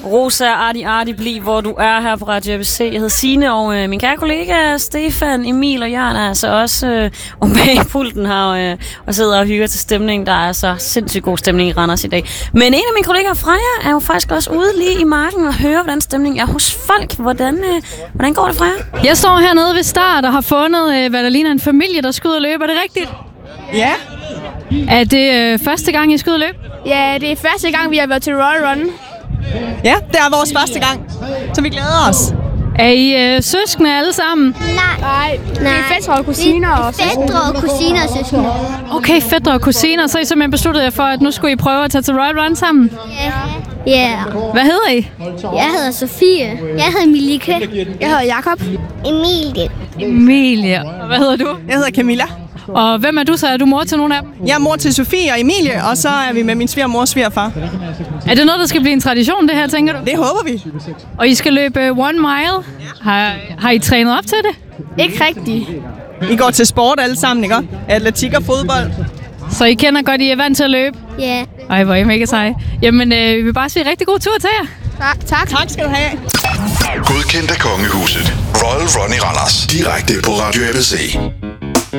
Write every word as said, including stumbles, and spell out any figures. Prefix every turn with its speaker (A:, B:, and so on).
A: Rosa Arti Arti Bli, hvor du er her på Radio A B C. Jeg hedder Signe, og øh, min kære kollega Stefan, Emil og Jørgen er altså også øh, om bag pulten her øh, og sidder og hygger til stemningen. Der er så sindssygt god stemning i Randers i dag. Men en af mine kollegaer, Freja, er jo faktisk også ude lige i marken og hører, hvordan stemningen er hos folk. Hvordan, øh, hvordan går det, Freja?
B: Jeg står hernede ved start og har fundet, øh, hvad der ligner en familie, der skal ud og løbe. Er det rigtigt?
C: Ja.
B: Er det øh, første gang, I skal ud og løbe?
D: Ja, det er første gang, vi har været til Royal Run.
C: Ja, det er vores første gang, så vi glæder os.
B: Er I øh, søskende alle sammen?
D: Nej. Nej, det er fætre og kusiner og søskende.
E: Fætre og kusiner og søskende.
B: Okay, fætre og kusiner. Så I simpelthen besluttet jer for, at nu skulle I prøve at tage til Royal Run sammen?
E: Ja. Ja.
B: Hvad hedder I?
E: Jeg hedder Sofie. Jeg hedder Milike.
D: Jeg hedder Jakob.
E: Emilie.
B: Emilie. Og hvad hedder du?
C: Jeg hedder Camilla.
B: Og hvem er du så? Er du mor til nogle af dem?
C: Jeg er mor til Sofie og Emilie, og så er vi med min svigermor og svigerfar.
B: Er det noget, der skal blive en tradition, det her, tænker du?
C: Det håber vi.
B: Og I skal løbe one mile. Har, har I trænet op til det?
D: Ikke rigtigt.
C: I går til sport alle sammen, ikke? Atletik og fodbold.
B: Så I kender godt, I er vant til at løbe?
E: Ja.
B: Ej, hvor er I mega seje. Jamen, øh, vi vil bare sige rigtig god tur til jer.
D: Tak. Tak.
C: Tak skal du have.
F: Godkendt af Kongehuset. Royal Run i Randers. Direkte på Radio A B C.